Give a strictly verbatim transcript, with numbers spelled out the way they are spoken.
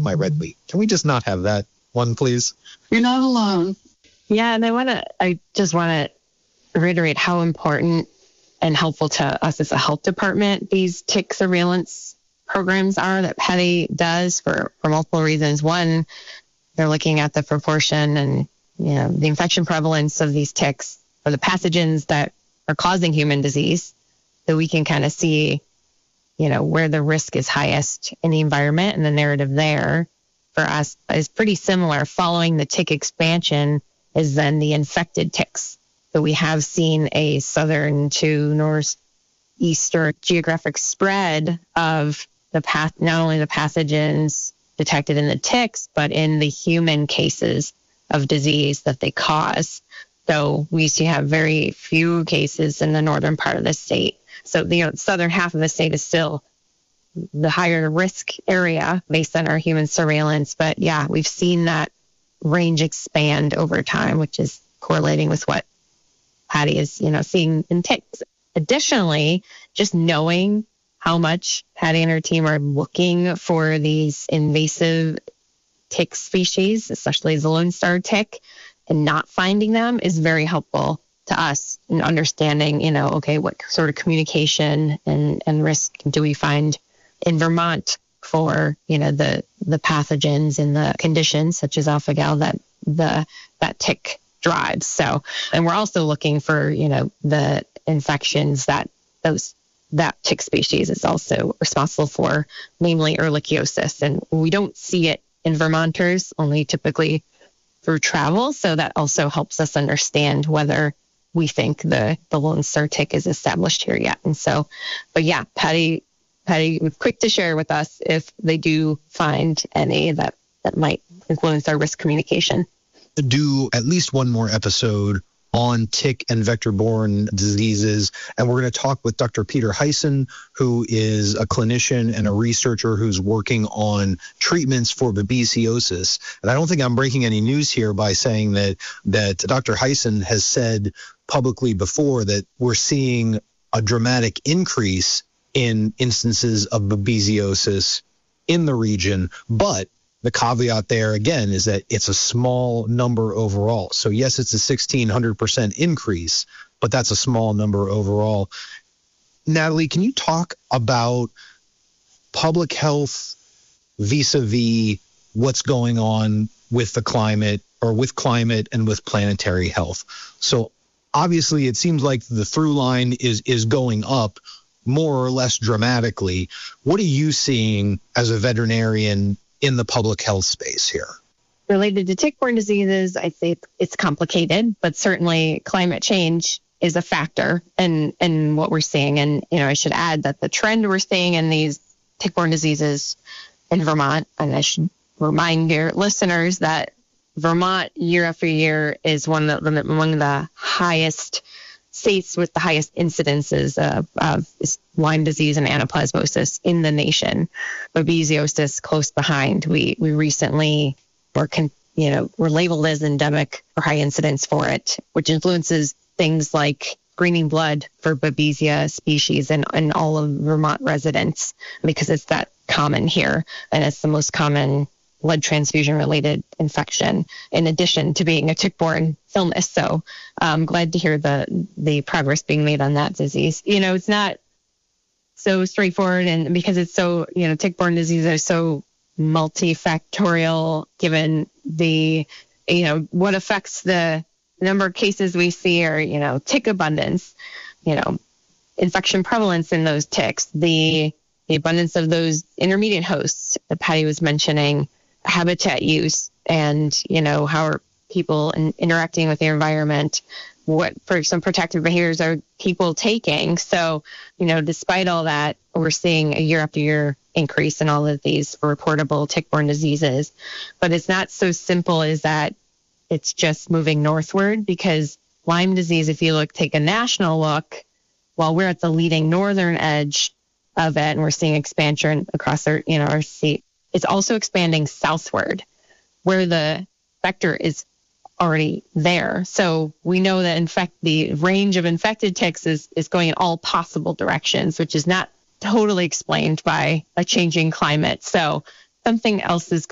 my red wheat. Can we just not have that one, please? You're not alone. Yeah, and I want to, I just want to reiterate how important and helpful to us as a health department these tick surveillance programs are that Patty does for, for multiple reasons. One, they're looking at the proportion and, you know, the infection prevalence of these ticks or the pathogens that are causing human disease, so we can kind of see, you know, where the risk is highest in the environment, and the narrative there for us is pretty similar. Following the tick expansion is then the infected ticks. So we have seen a southern to northeastern geographic spread of the path, not only the pathogens detected in the ticks, but in the human cases of disease that they cause. So we used to have very few cases in the northern part of the state. So the you know, southern half of the state is still the higher risk area based on our human surveillance. But yeah, we've seen that range expand over time, which is correlating with what Patty is, you know, seeing in ticks. Additionally, just knowing how much Patty and her team are looking for these invasive tick species, especially the Lone Star tick, and not finding them is very helpful to us in understanding, you know, okay, what sort of communication and, and risk do we find in Vermont for, you know, the, the pathogens and the conditions such as alpha-gal that the that tick drives. So, and we're also looking for, you know, the infections that those that tick species is also responsible for, namely ehrlichiosis. And we don't see it in Vermonters, only typically through travel. So that also helps us understand whether we think the, the Lone Star tick is established here yet. And so, but yeah, Patty, Patty was quick to share with us if they do find any that, that might influence our risk communication. Do at least one more episode on tick and vector-borne diseases. And we're going to talk with Doctor Peter Hyson, who is a clinician and a researcher who's working on treatments for babesiosis. And I don't think I'm breaking any news here by saying that that Doctor Hyson has said publicly before that we're seeing a dramatic increase in instances of babesiosis in the region. But the caveat there, again, is that it's a small number overall. So, yes, it's a sixteen hundred percent increase, but that's a small number overall. Natalie, can you talk about public health vis-a-vis what's going on with the climate or with climate and with planetary health? So, obviously, it seems like the through line is, is going up more or less dramatically. What are you seeing as a veterinarian in the public health space here? Related to tick-borne diseases, I'd say it's complicated, but certainly climate change is a factor in, in what we're seeing. And, you know, I should add that the trend we're seeing in these tick-borne diseases in Vermont, and I should remind your listeners that Vermont year after year is one of the, among the highest states with the highest incidences of, of Lyme disease and anaplasmosis in the nation. Babesiosis close behind. We we recently were, con, you know, were labeled as endemic or high incidence for it, which influences things like screening blood for Babesia species and, and all of Vermont residents because it's that common here, and it's the most common blood transfusion-related infection, in addition to being a tick-borne illness. So I'm glad to hear the the progress being made on that disease. You know, it's not so straightforward, and because it's so, you know, tick-borne diseases are so multifactorial, given the, you know, what affects the number of cases we see are, you know, tick abundance, you know, infection prevalence in those ticks, the, the abundance of those intermediate hosts that Patty was mentioning, habitat use, and, you know, how are people in, interacting with their environment, what for some protective behaviors are people taking. So, you know, despite all that, we're seeing a year after year increase in all of these reportable tick-borne diseases. But it's not so simple as that it's just moving northward, because Lyme disease, if you look, take a national look, while we're at the leading northern edge of it, and we're seeing expansion across our, you know, our state, it's also expanding southward, where the vector is already there. So we know that, in fact, the range of infected ticks is, is going in all possible directions, which is not totally explained by a changing climate. So something else is going